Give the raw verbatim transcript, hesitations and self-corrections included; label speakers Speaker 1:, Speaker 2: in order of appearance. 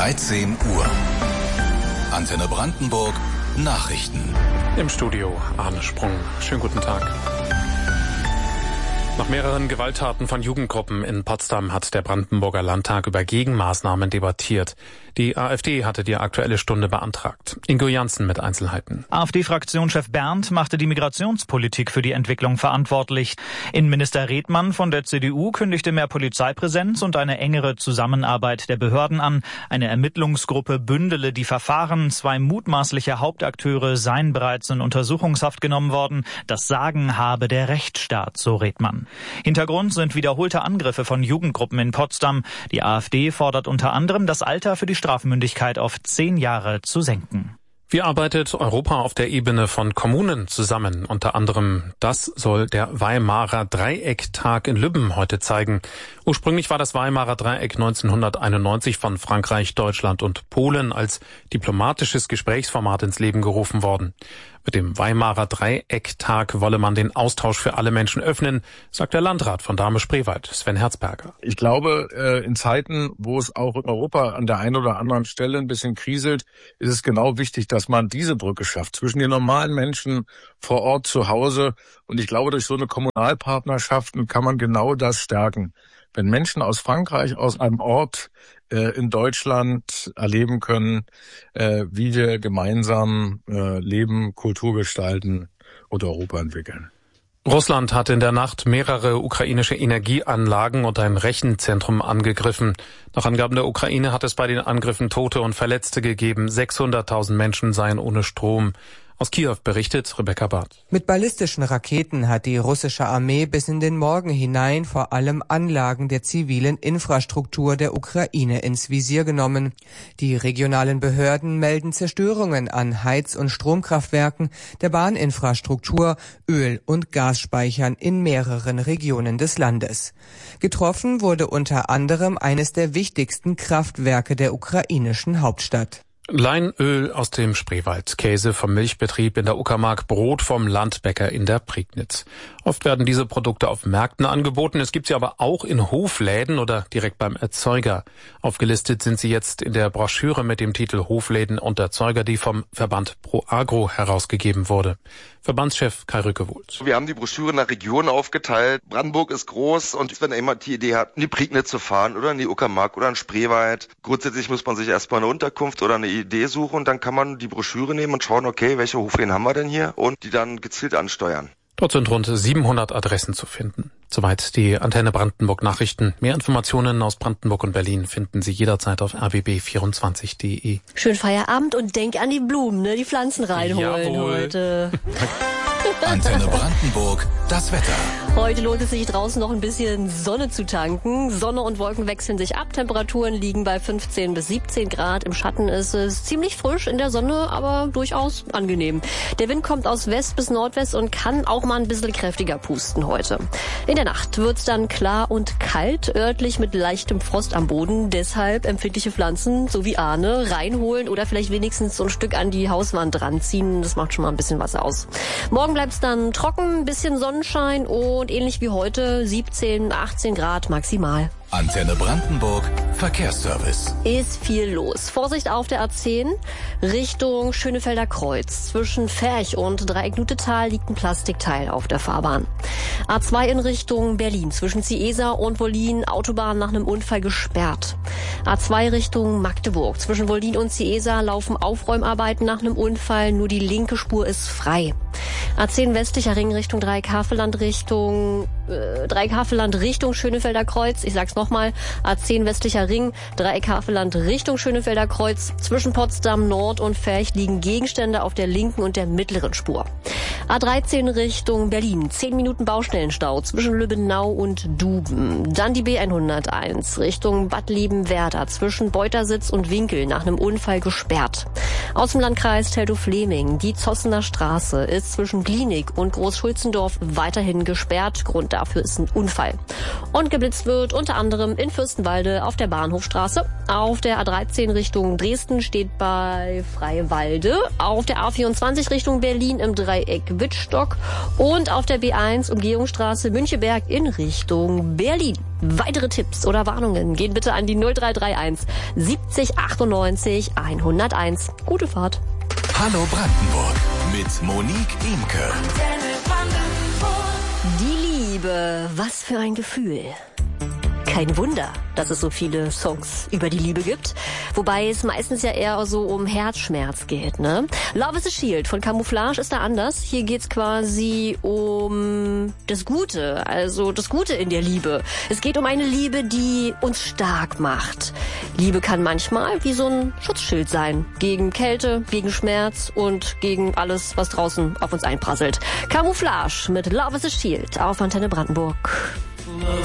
Speaker 1: dreizehn Uhr. Antenne Brandenburg Nachrichten.
Speaker 2: Im Studio Arne Sprung. Schönen guten Tag. Nach mehreren Gewalttaten von Jugendgruppen in Potsdam hat der Brandenburger Landtag über Gegenmaßnahmen debattiert. Die AfD hatte die Aktuelle Stunde beantragt. Ingo Janssen mit Einzelheiten.
Speaker 3: AfD-Fraktionschef Berndt machte die Migrationspolitik für die Entwicklung verantwortlich. Innenminister Redmann von der C D U kündigte mehr Polizeipräsenz und eine engere Zusammenarbeit der Behörden an. Eine Ermittlungsgruppe bündele die Verfahren. Zwei mutmaßliche Hauptakteure seien bereits in Untersuchungshaft genommen worden. Das Sagen habe der Rechtsstaat, so Redmann. Hintergrund sind wiederholte Angriffe von Jugendgruppen in Potsdam. Die AfD fordert unter anderem, das Alter für die Strafmündigkeit auf zehn Jahre zu senken.
Speaker 2: Wie arbeitet Europa auf der Ebene von Kommunen zusammen? Unter anderem das soll der Weimarer Dreiecktag in Lübben heute zeigen. Ursprünglich war das Weimarer Dreieck neunzehnhunderteinundneunzig von Frankreich, Deutschland und Polen als diplomatisches Gesprächsformat ins Leben gerufen worden. Mit dem Weimarer Dreiecktag wolle man den Austausch für alle Menschen öffnen, sagt der Landrat von Dahme-Spreewald, Sven Herzberger.
Speaker 4: Ich glaube, in Zeiten, wo es auch in Europa an der einen oder anderen Stelle ein bisschen kriselt, ist es genau wichtig, dass man diese Brücke schafft zwischen den normalen Menschen vor Ort zu Hause. Und ich glaube, durch so eine Kommunalpartnerschaft kann man genau das stärken. Wenn Menschen aus Frankreich, aus einem Ort äh, in Deutschland erleben können, äh, wie wir gemeinsam äh, leben, Kultur gestalten und Europa entwickeln.
Speaker 2: Russland hat in der Nacht mehrere ukrainische Energieanlagen und ein Rechenzentrum angegriffen. Nach Angaben der Ukraine hat es bei den Angriffen Tote und Verletzte gegeben. sechshunderttausend Menschen seien ohne Strom. Aus Kiew berichtet Rebecca Barth.
Speaker 5: Mit ballistischen Raketen hat die russische Armee bis in den Morgen hinein vor allem Anlagen der zivilen Infrastruktur der Ukraine ins Visier genommen. Die regionalen Behörden melden Zerstörungen an Heiz- und Stromkraftwerken, der Bahninfrastruktur, Öl- und Gasspeichern in mehreren Regionen des Landes. Getroffen wurde unter anderem eines der wichtigsten Kraftwerke der ukrainischen Hauptstadt.
Speaker 2: Leinöl aus dem Spreewald, Käse vom Milchbetrieb in der Uckermark, Brot vom Landbäcker in der Prignitz. Oft werden diese Produkte auf Märkten angeboten, es gibt sie aber auch in Hofläden oder direkt beim Erzeuger. Aufgelistet sind sie jetzt in der Broschüre mit dem Titel Hofläden und Erzeuger, die vom Verband Pro Agro herausgegeben wurde. Verbandschef Kai Rückewohlt.
Speaker 6: Wir haben die Broschüre nach Regionen aufgeteilt. Brandenburg ist groß und wenn jemand die Idee hat, in die Prignitz zu fahren oder in die Uckermark oder in Spreewald, grundsätzlich muss man sich erstmal eine Unterkunft oder eine Idee suchen und dann kann man die Broschüre nehmen und schauen, okay, welche Hofläden haben wir denn hier und die dann gezielt ansteuern.
Speaker 2: Dort sind rund siebenhundert Adressen zu finden. Soweit die Antenne Brandenburg Nachrichten. Mehr Informationen aus Brandenburg und Berlin finden Sie jederzeit auf r w b vierundzwanzig punkt d e.
Speaker 7: Schönen Feierabend und denk an die Blumen, ne? Die Pflanzen reinholen
Speaker 2: Jawohl.
Speaker 7: heute.
Speaker 1: Antenne Brandenburg, das Wetter.
Speaker 7: Heute lohnt es sich draußen noch ein bisschen Sonne zu tanken. Sonne und Wolken wechseln sich ab. Temperaturen liegen bei fünfzehn bis siebzehn Grad. Im Schatten ist es ziemlich frisch, in der Sonne aber durchaus angenehm. Der Wind kommt aus West bis Nordwest und kann auch mal ein bisschen kräftiger pusten heute. In der Nacht wird's dann klar und kalt, örtlich mit leichtem Frost am Boden. Deshalb empfindliche Pflanzen, so wie Arne, reinholen oder vielleicht wenigstens so ein Stück an die Hauswand ranziehen. Das macht schon mal ein bisschen was aus. Morgen bleibt es dann trocken, ein bisschen Sonnenschein und ähnlich wie heute siebzehn, achtzehn Grad maximal.
Speaker 1: Antenne Brandenburg, Verkehrsservice.
Speaker 7: Ist viel los. Vorsicht auf der A zehn Richtung Schönefelder Kreuz. Zwischen Ferch und Dreieck-Nutetal liegt ein Plastikteil auf der Fahrbahn. A zwei in Richtung Berlin. Zwischen Ziesa und Wollin Autobahn nach einem Unfall gesperrt. A zwei Richtung Magdeburg. Zwischen Wollin und Ziesa laufen Aufräumarbeiten nach einem Unfall. Nur die linke Spur ist frei. A zehn westlicher Ring Richtung Dreieck-Havelland Richtung äh, Dreieck-Havelland Richtung Schönefelder Kreuz. Ich sag's nochmal. A zehn westlicher Ring Dreieck-Havelland Richtung Schönefelder Kreuz. Zwischen Potsdam Nord und Ferch liegen Gegenstände auf der linken und der mittleren Spur. A dreizehn Richtung Berlin. zehn Minuten Baustellenstau zwischen Lübbenau und Duben. Dann die B hunderteins Richtung Bad Liebenwerda. Zwischen Beutersitz und Winkel nach einem Unfall gesperrt. Aus dem Landkreis Teltow-Fleming. Die Zossener Straße ist zwischen Glienig und Großschulzendorf weiterhin gesperrt. Grund dafür ist ein Unfall. Und geblitzt wird unter anderem in Fürstenwalde auf der Bahnhofstraße. Auf der A dreizehn Richtung Dresden steht bei Freiwalde. Auf der A vierundzwanzig Richtung Berlin im Dreieck Wittstock. Und auf der B eins Umgehungsstraße Müncheberg in Richtung Berlin. Weitere Tipps oder Warnungen gehen bitte an die null drei drei eins siebzig achtundneunzig hunderteins. Gute Fahrt.
Speaker 1: Hallo Brandenburg mit Monique Imke.
Speaker 7: Die Liebe, was für ein Gefühl. Kein Wunder, dass es so viele Songs über die Liebe gibt. Wobei es meistens ja eher so um Herzschmerz geht, ne? Love is a Shield von Camouflage ist da anders. Hier geht's quasi um das Gute, also das Gute in der Liebe. Es geht um eine Liebe, die uns stark macht. Liebe kann manchmal wie so ein Schutzschild sein. Gegen Kälte, gegen Schmerz und gegen alles, was draußen auf uns einprasselt. Camouflage mit Love is a Shield auf Antenne Brandenburg.